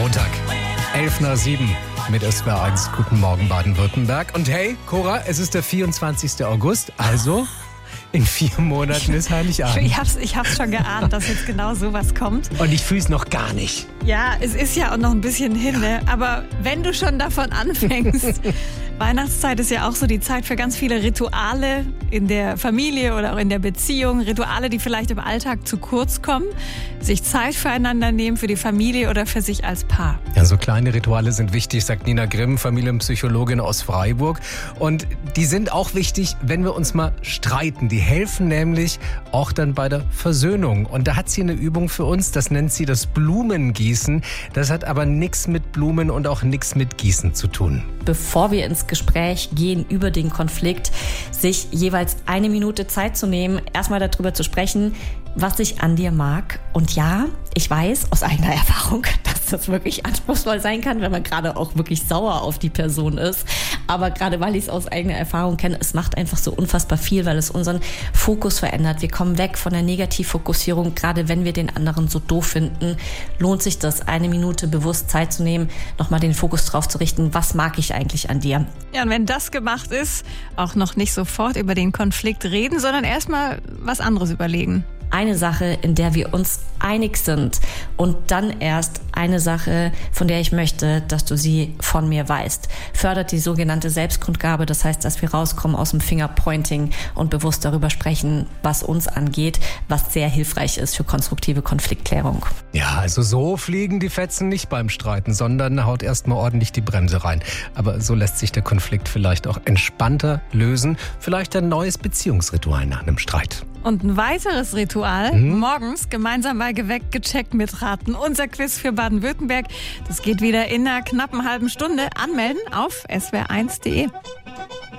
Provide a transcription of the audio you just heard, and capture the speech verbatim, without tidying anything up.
Montag, elf nach sieben mit S W R eins. Guten Morgen Baden-Württemberg. Und hey, Cora, es ist der vierundzwanzigster August, also in vier Monaten ist Heiligabend. Ich hab's, ich hab's schon geahnt, dass jetzt genau sowas kommt. Und ich fühle es noch gar nicht. Ja, es ist ja auch noch ein bisschen hin, ne? Aber wenn du schon davon anfängst, Weihnachtszeit ist ja auch so die Zeit für ganz viele Rituale in der Familie oder auch in der Beziehung. Rituale, die vielleicht im Alltag zu kurz kommen. Sich Zeit füreinander nehmen, für die Familie oder für sich als Paar. Ja, so kleine Rituale sind wichtig, sagt Nina Grimm, Familienpsychologin aus Freiburg. Und die sind auch wichtig, wenn wir uns mal streiten. Die helfen nämlich auch dann bei der Versöhnung. Und da hat sie eine Übung für uns, das nennt sie das Blumengießen. Das hat aber nichts mit Blumen und auch nichts mit Gießen zu tun. Bevor wir ins Gespräch gehen über den Konflikt, sich jeweils eine Minute Zeit zu nehmen, erstmal darüber zu sprechen, was ich an dir mag. Und ja, ich weiß aus eigener Erfahrung, dass das wirklich anspruchsvoll sein kann, wenn man gerade auch wirklich sauer auf die Person ist. Aber gerade weil ich es aus eigener Erfahrung kenne, es macht einfach so unfassbar viel, weil es unseren Fokus verändert. Wir kommen weg von der Negativfokussierung. Gerade wenn wir den anderen so doof finden, lohnt sich das, eine Minute bewusst Zeit zu nehmen, nochmal den Fokus drauf zu richten, was mag ich eigentlich an dir. Ja, und wenn das gemacht ist, auch noch nicht sofort über den Konflikt reden, sondern erstmal was anderes überlegen. Eine Sache, in der wir uns einig sind und dann erst eine Sache, von der ich möchte, dass du sie von mir weißt. Fördert die sogenannte Selbstkundgabe, das heißt, dass wir rauskommen aus dem Fingerpointing und bewusst darüber sprechen, was uns angeht, was sehr hilfreich ist für konstruktive Konfliktklärung. Ja, also so fliegen die Fetzen nicht beim Streiten, sondern haut erstmal ordentlich die Bremse rein. Aber so lässt sich der Konflikt vielleicht auch entspannter lösen. Vielleicht ein neues Beziehungsritual nach einem Streit. Und ein weiteres Ritual, hm? morgens gemeinsam bei Geweckt gecheckt mitraten. Unser Quiz für Baden-Württemberg. Das geht wieder in einer knappen halben Stunde. Anmelden auf s w r eins punkt d e.